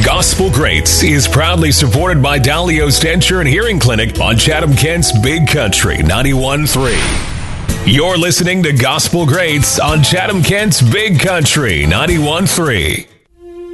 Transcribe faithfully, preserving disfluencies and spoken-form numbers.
Gospel Greats is proudly supported by Dalio's Denture and Hearing Clinic on Chatham-Kent's Big Country ninety-one point three. You're listening to Gospel Greats on Chatham-Kent's Big Country ninety-one point three.